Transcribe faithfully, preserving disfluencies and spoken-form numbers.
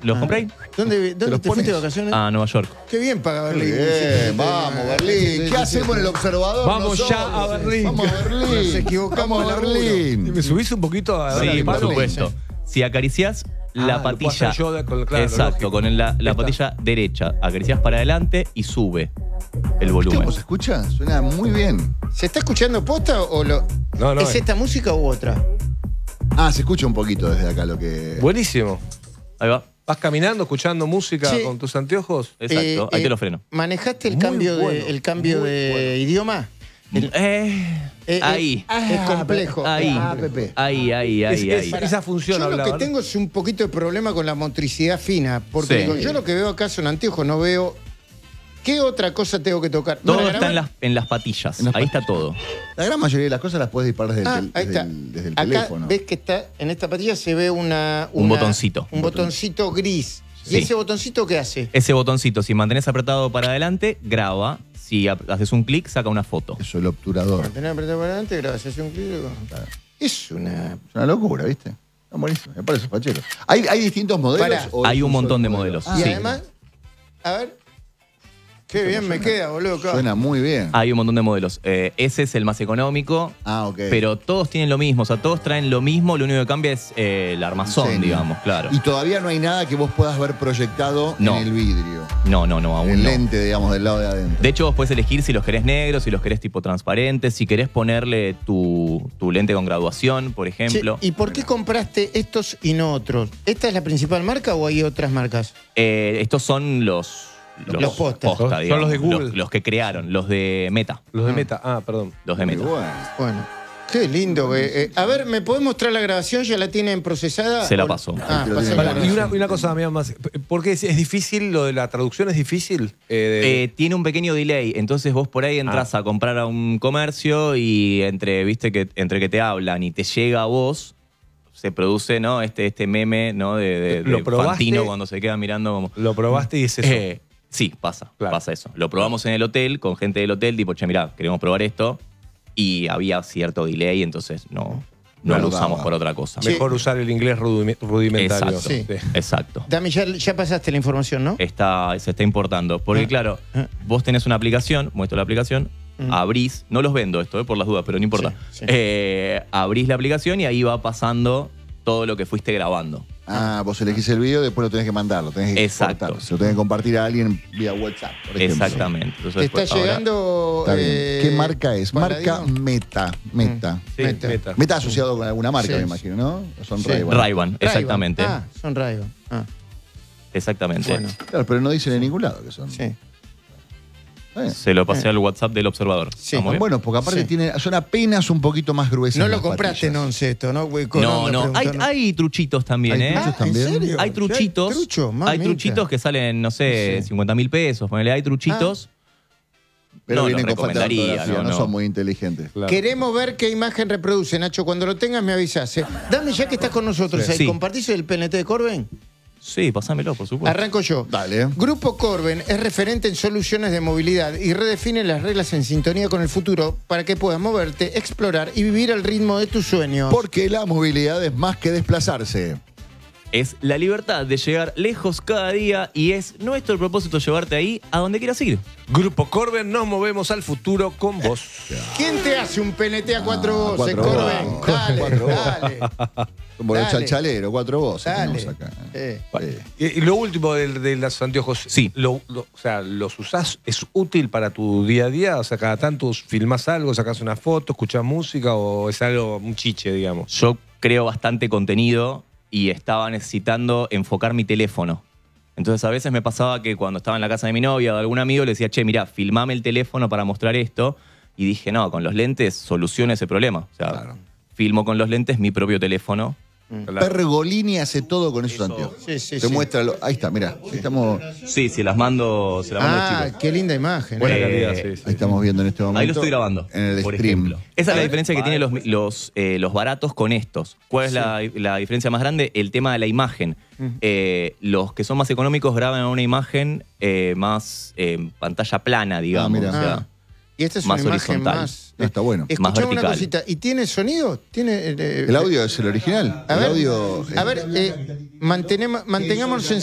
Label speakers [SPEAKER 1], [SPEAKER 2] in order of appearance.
[SPEAKER 1] los compré ahí.
[SPEAKER 2] ¿Dónde, dónde
[SPEAKER 3] los
[SPEAKER 2] te fuiste de
[SPEAKER 3] pones?
[SPEAKER 2] vacaciones?
[SPEAKER 1] A Nueva York.
[SPEAKER 2] Qué bien paga Berlín.
[SPEAKER 3] Bien, vamos, Berlín. ¿Qué hacemos en el observador?
[SPEAKER 4] Vamos
[SPEAKER 3] nosotros?
[SPEAKER 4] ya a Berlín.
[SPEAKER 3] Vamos a Berlín.
[SPEAKER 2] Nos equivocamos
[SPEAKER 3] Vamos a
[SPEAKER 2] de laburo.
[SPEAKER 3] Berlín.
[SPEAKER 4] ¿Me subís un poquito a
[SPEAKER 1] Sí,
[SPEAKER 4] a-
[SPEAKER 1] por
[SPEAKER 4] a-
[SPEAKER 1] supuesto. Si acariciás
[SPEAKER 4] Ah,
[SPEAKER 1] la
[SPEAKER 4] lo puedo
[SPEAKER 1] patilla.
[SPEAKER 4] hacer yo de- con- claro,
[SPEAKER 1] exacto,
[SPEAKER 4] lógico.
[SPEAKER 1] con la, la
[SPEAKER 4] Esta.
[SPEAKER 1] patilla derecha. Acariciás para adelante y sube el
[SPEAKER 3] ¿Viste
[SPEAKER 1] volumen.
[SPEAKER 3] cómo se escucha? Suena muy bien.
[SPEAKER 2] ¿Se está escuchando posta o lo.?
[SPEAKER 4] No, no,
[SPEAKER 2] ¿Es
[SPEAKER 4] eh.
[SPEAKER 2] esta música u otra?
[SPEAKER 3] Ah, se escucha un poquito desde acá lo que...
[SPEAKER 4] Buenísimo.
[SPEAKER 1] Ahí va.
[SPEAKER 4] ¿Vas caminando, escuchando música
[SPEAKER 2] Sí.
[SPEAKER 4] con tus anteojos?
[SPEAKER 1] Exacto,
[SPEAKER 2] Eh,
[SPEAKER 1] ahí
[SPEAKER 2] eh,
[SPEAKER 1] te lo freno.
[SPEAKER 2] ¿Manejaste el
[SPEAKER 4] Muy
[SPEAKER 2] cambio
[SPEAKER 4] bueno,
[SPEAKER 2] de, el cambio
[SPEAKER 4] muy
[SPEAKER 2] de
[SPEAKER 4] bueno.
[SPEAKER 2] idioma? El-
[SPEAKER 1] Eh,
[SPEAKER 2] eh,
[SPEAKER 1] ahí.
[SPEAKER 2] eh, es complejo.
[SPEAKER 1] Ahí.
[SPEAKER 3] Ah, Pepe.
[SPEAKER 1] Ahí, ahí,
[SPEAKER 4] Es-
[SPEAKER 1] ahí,
[SPEAKER 4] es-
[SPEAKER 1] ahí.
[SPEAKER 4] esa función
[SPEAKER 2] Yo lo
[SPEAKER 4] hablaba,
[SPEAKER 2] que
[SPEAKER 4] ¿no?
[SPEAKER 2] tengo es un poquito de problema con la motricidad fina. Porque
[SPEAKER 1] Sí.
[SPEAKER 2] digo, yo lo que veo acá son anteojos, no veo. ¿Qué otra cosa tengo que tocar?
[SPEAKER 1] Todo
[SPEAKER 2] ¿Para
[SPEAKER 1] está
[SPEAKER 2] grabar?
[SPEAKER 1] en las, en las patillas.
[SPEAKER 3] En las
[SPEAKER 1] ahí
[SPEAKER 3] patillas.
[SPEAKER 1] está todo.
[SPEAKER 3] La gran mayoría de las cosas las puedes disparar desde,
[SPEAKER 2] Ah,
[SPEAKER 3] el, tel-
[SPEAKER 2] ahí
[SPEAKER 3] desde
[SPEAKER 2] está.
[SPEAKER 3] el, desde el
[SPEAKER 2] Acá
[SPEAKER 3] teléfono.
[SPEAKER 2] ves que está, en esta patilla se ve una,
[SPEAKER 1] Un
[SPEAKER 2] una-
[SPEAKER 1] botoncito.
[SPEAKER 2] Un botoncito gris.
[SPEAKER 1] Sí.
[SPEAKER 2] ¿Y ese botoncito qué hace?
[SPEAKER 1] Ese botoncito, si mantenés apretado para adelante, graba. Si ap- haces un clic, saca una foto.
[SPEAKER 3] Eso, el obturador.
[SPEAKER 2] Mantener apretado para adelante, grabas, hace un clic. Es una.
[SPEAKER 3] Es una locura, ¿viste? Está buenísimo. Me parece fachero. ¿Hay, hay distintos modelos?
[SPEAKER 2] Pará.
[SPEAKER 3] o es
[SPEAKER 1] Hay un
[SPEAKER 3] solo
[SPEAKER 1] montón de
[SPEAKER 3] modelo?
[SPEAKER 1] modelos.
[SPEAKER 2] Y
[SPEAKER 1] Sí.
[SPEAKER 2] además, a ver. Qué bien me queda, boludo. acá.
[SPEAKER 3] Suena muy bien.
[SPEAKER 1] Hay un montón de modelos. Eh, ese es el más económico.
[SPEAKER 3] Ah, ok.
[SPEAKER 1] Pero todos tienen lo mismo, o sea, todos traen lo mismo, lo único que cambia es eh, el armazón,
[SPEAKER 3] Diseño.
[SPEAKER 1] digamos, claro.
[SPEAKER 3] Y todavía no hay nada que vos puedas ver proyectado
[SPEAKER 1] No.
[SPEAKER 3] en el vidrio.
[SPEAKER 1] No, no, no,
[SPEAKER 3] En
[SPEAKER 1] aún
[SPEAKER 3] el
[SPEAKER 1] no.
[SPEAKER 3] lente, digamos, del lado de adentro.
[SPEAKER 1] De hecho, vos podés elegir si los querés negros, si los querés tipo transparentes, si querés ponerle tu, tu lente con graduación, por
[SPEAKER 2] Che,
[SPEAKER 1] ejemplo.
[SPEAKER 2] ¿y por qué compraste estos y no otros? ¿Esta es la principal marca o hay otras marcas?
[SPEAKER 1] Eh, estos son los...
[SPEAKER 2] Los postas.
[SPEAKER 4] Son
[SPEAKER 1] digamos,
[SPEAKER 4] los de Google.
[SPEAKER 1] Los, los que crearon, los de Meta.
[SPEAKER 4] Los de Meta. Ah, perdón.
[SPEAKER 1] Los de
[SPEAKER 3] Muy
[SPEAKER 1] Meta.
[SPEAKER 3] bueno.
[SPEAKER 2] Bueno. Qué lindo. eh, eh. A ver, ¿me podés mostrar la grabación? ¿Ya la tienen procesada?
[SPEAKER 1] Se la
[SPEAKER 2] ¿O-
[SPEAKER 1] paso.
[SPEAKER 2] Ah,
[SPEAKER 3] Ahí te lo
[SPEAKER 2] pásame
[SPEAKER 3] tiene.
[SPEAKER 2] la
[SPEAKER 4] Pará, y
[SPEAKER 2] grabación.
[SPEAKER 4] una, y una cosa Damián, más. ¿Por qué es, es difícil lo de la traducción? ¿Es difícil? Eh, de-
[SPEAKER 1] Eh, tiene un pequeño delay, entonces vos por ahí entras
[SPEAKER 4] Ah.
[SPEAKER 1] a comprar a un comercio y entre, viste, que entre que te hablan y te llega a vos, se produce, ¿no? Este, este meme, ¿no? De, de,
[SPEAKER 4] ¿Lo
[SPEAKER 1] de
[SPEAKER 4] probaste?
[SPEAKER 1] Fantino cuando se queda mirando como.
[SPEAKER 4] Lo probaste y es eso.
[SPEAKER 1] Eh, sí, pasa,
[SPEAKER 4] Claro.
[SPEAKER 1] pasa eso. Lo probamos en el hotel con gente del hotel, tipo, che, mirá, queremos probar esto. Y había cierto delay, entonces no, no
[SPEAKER 3] No
[SPEAKER 1] lo
[SPEAKER 3] lo
[SPEAKER 1] usamos
[SPEAKER 3] daba.
[SPEAKER 1] por otra cosa.
[SPEAKER 2] Sí.
[SPEAKER 4] Mejor usar el inglés rudime- rudimentario.
[SPEAKER 1] Exacto.
[SPEAKER 2] Sí.
[SPEAKER 1] Exacto.
[SPEAKER 2] Dami, ya, ya pasaste la información, ¿no?
[SPEAKER 1] Está, se está importando. Porque,
[SPEAKER 2] Ah.
[SPEAKER 1] claro,
[SPEAKER 2] Ah.
[SPEAKER 1] vos tenés una aplicación, muestro la aplicación,
[SPEAKER 2] Mm.
[SPEAKER 1] abrís, no los vendo esto, eh, por las dudas, pero no importa.
[SPEAKER 2] Sí, sí.
[SPEAKER 1] Eh, abrís la aplicación y ahí va pasando todo lo que fuiste grabando.
[SPEAKER 3] Ah, vos elegís el video y después lo tenés que mandarlo. Tenés que
[SPEAKER 1] Exacto.
[SPEAKER 3] exportarlo. Se lo tenés que compartir a alguien vía WhatsApp, por ejemplo.
[SPEAKER 1] Exactamente. Entonces,
[SPEAKER 2] Te está
[SPEAKER 1] después, ahora-
[SPEAKER 2] llegando.
[SPEAKER 3] Está bien.
[SPEAKER 2] eh,
[SPEAKER 3] ¿Qué marca es? Marca
[SPEAKER 2] Paladino.
[SPEAKER 3] Meta. Meta.
[SPEAKER 4] Sí,
[SPEAKER 2] Meta.
[SPEAKER 4] Meta.
[SPEAKER 3] Meta asociado con alguna marca,
[SPEAKER 2] Sí.
[SPEAKER 3] me imagino, ¿no? ¿O son
[SPEAKER 2] Sí.
[SPEAKER 3] Ray-Ban?
[SPEAKER 1] Ray-Ban,
[SPEAKER 2] Ray-Ban.
[SPEAKER 1] exactamente.
[SPEAKER 2] Ah, son Ray-Ban. Ah,
[SPEAKER 1] Exactamente.
[SPEAKER 2] bueno,
[SPEAKER 3] Claro, pero no dicen en ningún lado que son.
[SPEAKER 2] sí.
[SPEAKER 3] Está bien.
[SPEAKER 1] Se lo pasé al WhatsApp del observador.
[SPEAKER 2] Sí.
[SPEAKER 1] Estamos bien.
[SPEAKER 3] Bueno, porque aparte
[SPEAKER 2] Sí.
[SPEAKER 3] tienen, son apenas un poquito más gruesas.
[SPEAKER 2] No lo
[SPEAKER 3] las
[SPEAKER 2] compraste en
[SPEAKER 3] patillas.
[SPEAKER 2] once esto, ¿no? Güey, con
[SPEAKER 1] No,
[SPEAKER 2] onda
[SPEAKER 1] no. Hay,
[SPEAKER 2] preguntando.
[SPEAKER 1] hay truchitos también,
[SPEAKER 3] Hay
[SPEAKER 1] ¿eh?
[SPEAKER 3] truchos
[SPEAKER 2] Ah,
[SPEAKER 3] también.
[SPEAKER 2] ¿en serio?
[SPEAKER 1] Hay truchitos.
[SPEAKER 2] Ya Trucho,
[SPEAKER 1] hay
[SPEAKER 2] mamita.
[SPEAKER 1] truchitos que salen, no sé,
[SPEAKER 2] Sí.
[SPEAKER 1] cincuenta mil pesos. Ponele, hay truchitos.
[SPEAKER 3] Pero
[SPEAKER 1] No,
[SPEAKER 3] vienen
[SPEAKER 1] lo
[SPEAKER 3] con falta de
[SPEAKER 1] recomendaría,
[SPEAKER 3] ortografía,
[SPEAKER 1] no,
[SPEAKER 3] no,
[SPEAKER 1] no.
[SPEAKER 3] son muy inteligentes.
[SPEAKER 4] Claro.
[SPEAKER 2] Queremos ver qué imagen reproduce, Nacho. Cuando lo tengas me avisas. ¿eh? Dame, ya que estás con nosotros
[SPEAKER 1] Sí.
[SPEAKER 2] ahí,
[SPEAKER 1] Sí.
[SPEAKER 2] ¿compartís el P N T de Corben?
[SPEAKER 1] Sí, pasámelo, por supuesto.
[SPEAKER 2] Arranco yo.
[SPEAKER 3] Dale.
[SPEAKER 2] Grupo Corben es referente en soluciones de movilidad y redefine las reglas en sintonía con el futuro para que puedas moverte, explorar y vivir al ritmo de tus sueños.
[SPEAKER 3] Porque la movilidad es más que desplazarse.
[SPEAKER 1] Es la libertad de llegar lejos cada día y es nuestro propósito llevarte ahí a donde quieras ir.
[SPEAKER 4] Grupo Corben, nos movemos al futuro con vos.
[SPEAKER 2] ¿Quién te hace un P N T a cuatro
[SPEAKER 3] Ah,
[SPEAKER 2] voces,
[SPEAKER 3] cuatro
[SPEAKER 2] Corben?
[SPEAKER 3] voces.
[SPEAKER 2] Dale,
[SPEAKER 3] Cuatro
[SPEAKER 2] dale.
[SPEAKER 3] Como el
[SPEAKER 2] Dale.
[SPEAKER 3] chalchalero, cuatro voces
[SPEAKER 2] Dale.
[SPEAKER 3] tenemos acá.
[SPEAKER 2] Eh.
[SPEAKER 3] Eh,
[SPEAKER 4] Y, y lo último de, de los anteojos.
[SPEAKER 1] Sí.
[SPEAKER 4] Lo, lo- o sea, ¿los usás? ¿Es útil para tu día a día? O sea, cada tanto filmás algo, sacás una foto, escuchás música o es algo, un chiche, digamos.
[SPEAKER 1] Yo creo bastante contenido y estaba necesitando enfocar mi teléfono. Entonces a veces me pasaba que cuando estaba en la casa de mi novia o de algún amigo le decía, che, mirá, filmame el teléfono para mostrar esto. Y dije, no, con los lentes soluciono ese problema. O sea,
[SPEAKER 3] Claro.
[SPEAKER 1] filmo con los lentes mi propio teléfono.
[SPEAKER 3] Pergolini hace todo con esos anteojos.
[SPEAKER 2] Sí, sí,
[SPEAKER 3] Te
[SPEAKER 2] sí.
[SPEAKER 3] muestra. lo- ahí está, mirá. Ahí estamos,
[SPEAKER 1] Sí, si las mando, se las mando
[SPEAKER 2] Ah,
[SPEAKER 1] chicos.
[SPEAKER 2] qué linda imagen.
[SPEAKER 4] Buena
[SPEAKER 2] eh.
[SPEAKER 4] calidad,
[SPEAKER 1] Eh,
[SPEAKER 4] sí, sí.
[SPEAKER 3] ahí estamos viendo en este momento.
[SPEAKER 1] Ahí lo estoy grabando.
[SPEAKER 3] En el
[SPEAKER 1] por
[SPEAKER 3] stream.
[SPEAKER 1] ejemplo. Esa es la diferencia que tienen los, los, eh, los baratos con estos. ¿Cuál es la, la diferencia más grande? El tema de la imagen. Eh, los que son más económicos graban una imagen eh, más eh, pantalla plana, digamos.
[SPEAKER 3] mira.
[SPEAKER 1] O sea,
[SPEAKER 2] Ah. Y esta es
[SPEAKER 1] más
[SPEAKER 2] una imagen
[SPEAKER 1] horizontal.
[SPEAKER 2] más.
[SPEAKER 3] Ah, está bueno.
[SPEAKER 2] Escuchame
[SPEAKER 1] Más
[SPEAKER 2] una
[SPEAKER 1] vertical.
[SPEAKER 2] cosita. ¿Y tiene sonido? ¿Tiene, eh,
[SPEAKER 3] El audio es el original.
[SPEAKER 2] A
[SPEAKER 3] el
[SPEAKER 2] ver,
[SPEAKER 3] audio.
[SPEAKER 2] a ver eh, mantenemos, mantengámonos en